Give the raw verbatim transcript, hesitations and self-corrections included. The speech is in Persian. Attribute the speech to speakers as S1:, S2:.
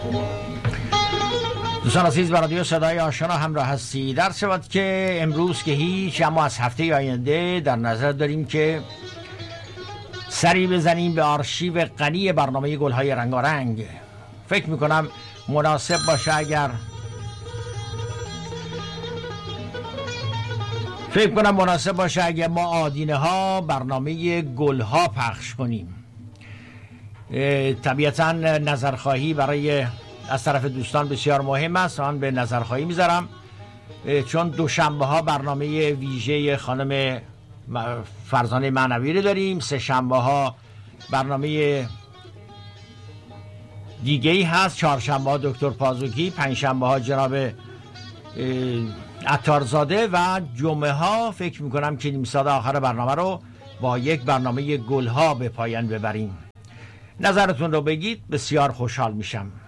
S1: دوستان عزیز، بر رادیو صدای آشنا همراه هستید. در صورت که امروز که هیچ، اما از هفته آینده در نظر داریم که سری بزنیم به آرشیو غنی برنامه گل‌های رنگارنگ. فکر میکنم مناسب باشه اگر فکر کنم مناسب باشه اگر ما آدینه ها برنامه گل‌ها پخش کنیم. طبیعتا نظرخواهی برای از طرف دوستان بسیار مهم است. من به نظرخواهی میذارم چون دوشنبه ها برنامه ویژه خانم فرزانه معنوی رو داریم، سه شنبه ها برنامه دیگه ای هست، چهارشنبه ها دکتر پازوکی، پنج شنبه ها جناب عطارزاده و جمعه ها فکر میکنم که نیم ساعت آخر برنامه رو با یک برنامه گلها به پایان ببریم. نظرتون رو بگید، بسیار خوشحال میشم.